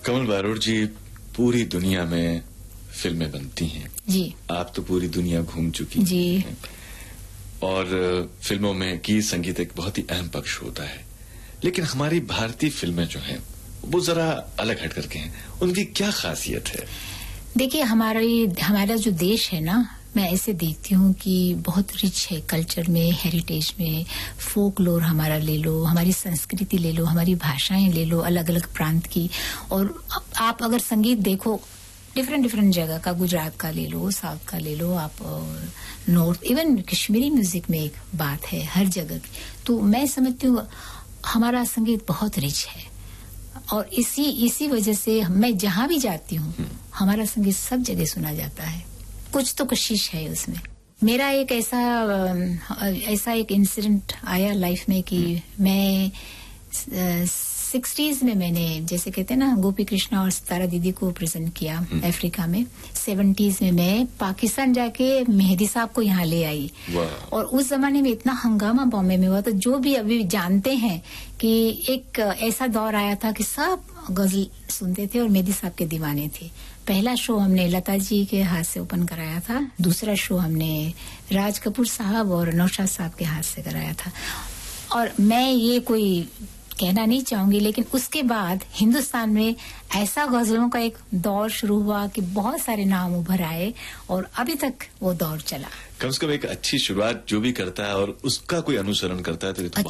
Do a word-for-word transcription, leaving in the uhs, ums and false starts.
कमल बारोड़ जी, पूरी दुनिया में फिल्में बनती हैं जी। आप तो पूरी दुनिया घूम चुकी जी हैं और फिल्मों में गीत संगीत एक बहुत ही अहम पक्ष होता है, लेकिन हमारी भारतीय फिल्में जो हैं वो जरा अलग हट करके हैं, उनकी क्या खासियत है? देखिए, हमारी हमारा जो देश है ना, मैं ऐसे देखती हूँ कि बहुत रिच है कल्चर में, हेरिटेज में। फोक लोर हमारा ले लो, हमारी संस्कृति ले लो, हमारी भाषाएं ले लो, अलग अलग प्रांत की। और आप अगर संगीत देखो डिफरेंट डिफरेंट जगह का, गुजरात का ले लो, साउथ का ले लो आप, नॉर्थ, इवन कश्मीरी म्यूजिक में एक बात है हर जगह की। तो मैं समझती हूँ हमारा संगीत बहुत रिच है और इसी इसी वजह से मैं जहां भी जाती हूँ हमारा संगीत सब जगह सुना जाता है। कुछ तो कोशिश है उसमें। मेरा एक ऐसा ऐसा एक इंसिडेंट आया लाइफ में कि मैं सिक्सटीज में मैंने, जैसे कहते हैं ना, गोपी कृष्णा और सितारा दीदी को प्रेजेंट किया अफ्रीका में। सेवेंटीज में मैं पाकिस्तान जाके मेहदी साहब को यहाँ ले आई और उस जमाने में इतना हंगामा बॉम्बे में हुआ था। जो भी अभी जानते हैं कि एक ऐसा दौर आया था कि सब गजल सुनते थे और मेहदी साहब के दीवाने थे। पहला शो हमने लता जी के हाथ से ओपन कराया था, दूसरा शो हमने राज कपूर साहब और नौशाद साहब के हाथ से कराया था। और मैं ये कोई कहना नहीं चाहूंगी, लेकिन उसके बाद हिंदुस्तान में ऐसा गजलों का एक दौर शुरू हुआ कि बहुत सारे नाम उभर आए और अभी तक वो दौर चला। कम से कम एक अच्छी शुरुआत जो भी करता है और उसका कोई अनुसरण करता है तो ये तो